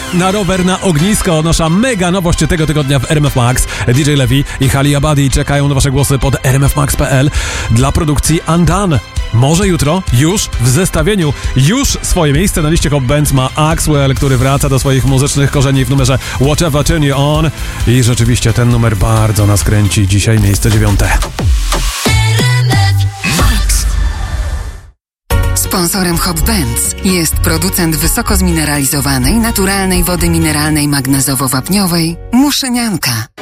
Na rower, na ognisko. Nasza mega nowość tego tygodnia w RMF Max. DJ Levi i Hali Abadi czekają na wasze głosy pod rmfmax.pl dla produkcji Undone. Może jutro, już w zestawieniu, już swoje miejsce na liście Hot Bands ma Axwell, który wraca do swoich muzycznych korzeni w numerze Whatever Turn You On. I rzeczywiście ten numer bardzo nas kręci. Dzisiaj miejsce 9. Sponsorem Hot Bands jest producent wysoko zmineralizowanej, naturalnej wody mineralnej magnezowo-wapniowej Muszynianka.